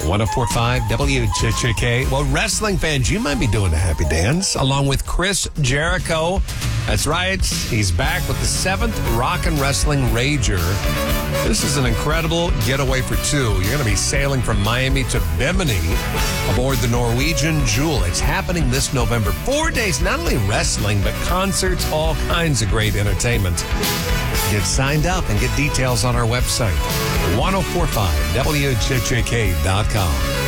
1045 WJJK. Well, wrestling fans, you might be doing a happy dance along with Chris Jericho. That's right. He's back with the 7th Rock and Wrestling Rager. This is an incredible getaway for two. You're going to be sailing from Miami to Bimini aboard the Norwegian Jewel. It's happening this November. 4 days, not only wrestling, but concerts, all kinds of great entertainment. Get signed up and get details on our website, 1045WJJK.com.